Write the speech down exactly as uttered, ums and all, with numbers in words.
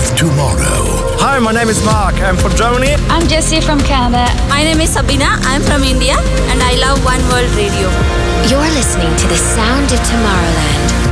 tomorrow. Hi, my name is Mark. I'm from Germany. I'm Jessie from Canada. My name is Sabina. I'm from India and I love One World Radio. You're listening to the sound of Tomorrowland